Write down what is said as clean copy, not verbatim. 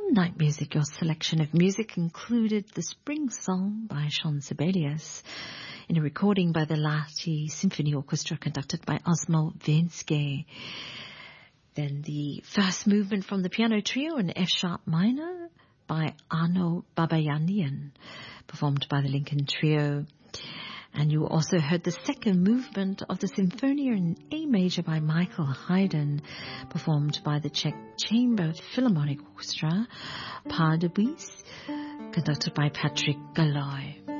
Night Music, your selection of music included The Spring Song by Shaun Sibelius in a recording by the Lahti Symphony Orchestra conducted by Osmo Venske. Then the first movement from the piano trio in F-sharp minor by Arno Babayanian, performed by the Lincoln Trio. And you also heard the second movement of the Symphonia in A major by Michael Haydn, performed by the Czech Chamber Philharmonic Orchestra, Pas de Buis, conducted by Patrick Galloy.